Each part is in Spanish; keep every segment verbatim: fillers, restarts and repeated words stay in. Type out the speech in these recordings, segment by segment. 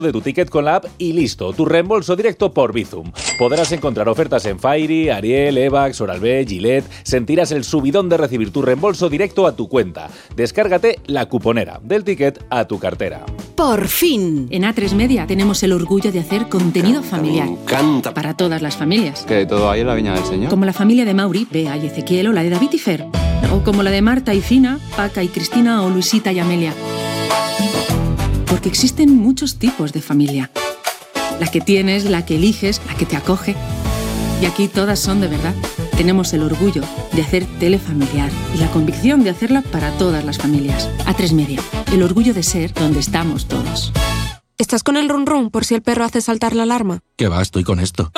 de tu ticket con la app y listo, tu reembolso directo por Bizum. Podrás encontrar ofertas en Fairy, Ariel, Evax, Oral-B, Gillette. Sentirás el subidón de recibir tu reembolso directo a tu cuenta. Descárgate La Cuponera, del ticket a tu cartera. ¡Por fin! En A tres Media tenemos el orgullo de hacer contenido familiar. Me encanta. Para todas las familias. Que todo hay en la viña del Señor. Como la familia de Mauri, Bea y Ezequiel, o la de David y Fer. O como la de Marta y Fina, Paca y Cristina, o Luisita y Amelia. Porque existen muchos tipos de familia. La que tienes, la que eliges, la que te acoge. Y aquí todas son de verdad. Tenemos el orgullo de hacer tele familiar y la convicción de hacerla para todas las familias. A tres Media, el orgullo de ser donde estamos todos. ¿Estás con el run run por si el perro hace saltar la alarma? ¿Qué va? Estoy con esto.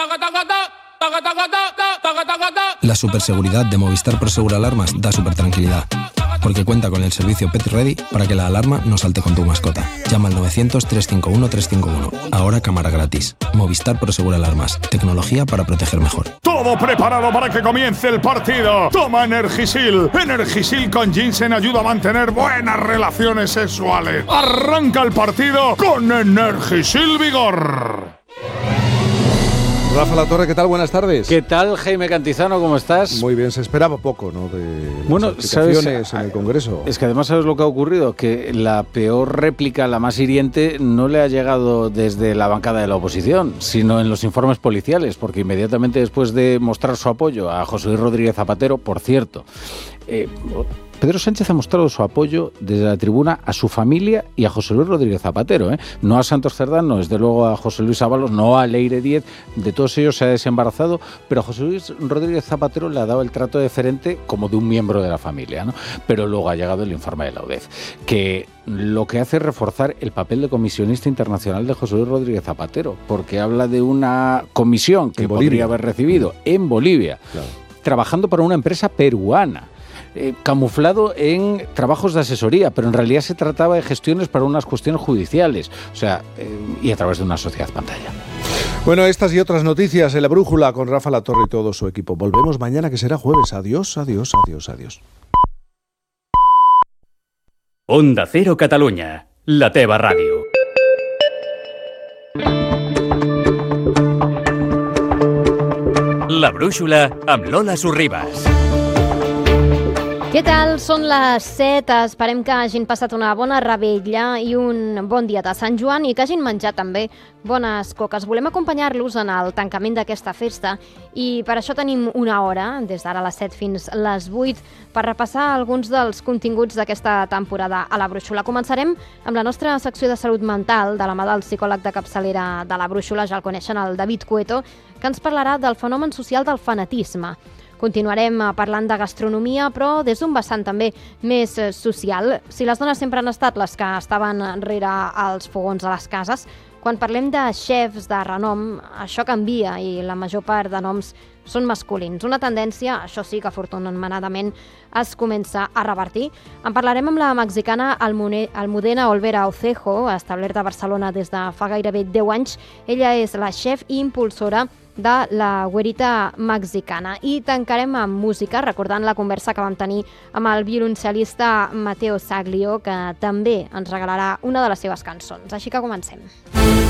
La superseguridad de Movistar Prosegur Alarmas da super tranquilidad, porque cuenta con el servicio Pet Ready para que la alarma no salte con tu mascota. Llama al novecientos, trescientos cincuenta y uno, trescientos cincuenta y uno. Ahora cámara gratis. Movistar Prosegur Alarmas. Tecnología para proteger mejor. Todo preparado para que comience el partido. Toma Energisil. Energisil con ginseng ayuda a mantener buenas relaciones sexuales. Arranca el partido con Energisil Vigor. Rafa Latorre, ¿qué tal? Buenas tardes. ¿Qué tal, Jaime Cantizano? ¿Cómo estás? Muy bien, se esperaba poco, ¿no? De bueno, las sabes, en el Congreso. Es que además sabes lo que ha ocurrido, que la peor réplica, la más hiriente, no le ha llegado desde la bancada de la oposición, sino en los informes policiales, porque inmediatamente después de mostrar su apoyo a José Luis Rodríguez Zapatero, por cierto, eh, Pedro Sánchez ha mostrado su apoyo desde la tribuna a su familia y a José Luis Rodríguez Zapatero, ¿eh? No a Santos Cerdán, no, desde luego a José Luis Ábalos, no a Leire Díez, de todos ellos se ha desembarazado, pero a José Luis Rodríguez Zapatero le ha dado el trato deferente como de un miembro de la familia, ¿no? Pero luego ha llegado el informe de la U D E F, que lo que hace es reforzar el papel de comisionista internacional de José Luis Rodríguez Zapatero, porque habla de una comisión que podría haber recibido en Bolivia, claro, trabajando para una empresa peruana. Eh, camuflado en trabajos de asesoría, pero en realidad se trataba de gestiones para unas cuestiones judiciales, o sea, eh, y a través de una sociedad pantalla. Bueno, estas y otras noticias en La Brújula con Rafa Latorre y todo su equipo. Volvemos mañana, que será jueves. Adiós, adiós, adiós, adiós. Onda Cero Catalunya, la teva ràdio. La Brúixola amb Lola Sorribas. Què tal? Són les set. Esperem que hagin passat una bona revetlla i un bon dia de Sant Joan i que hagin menjat també bones coques. Volem acompanyar-los en el tancament d'aquesta festa i per això tenim una hora, des d'ara a les set fins a les vuit, per repassar alguns dels continguts d'aquesta temporada a La Brúixola. Començarem amb la nostra secció de salut mental de la mà del psicòleg de capçalera de La Brúixola, ja el coneixen, el David Cueto, que ens parlarà del fenomen social del fanatisme. Continuarem parlant de gastronomia, però des d'un vessant també més social. Si les dones sempre han estat les que estaven rere els fogons a les cases, quan parlem de xefs de renom, això canvia i la major part de noms són masculins. Una tendència, això sí que afortunadament es comença a revertir. En parlarem amb la mexicana Almudena Olvera Ocejo, establerta a Barcelona des de fa gairebé deu anys. Ella és la xef i impulsora de la Güerita Mexicana. I tancarem amb música, recordant la conversa que vam tenir amb el violoncel·lista Matteo Saglio, que també ens regalarà una de les seves cançons. Així que comencem.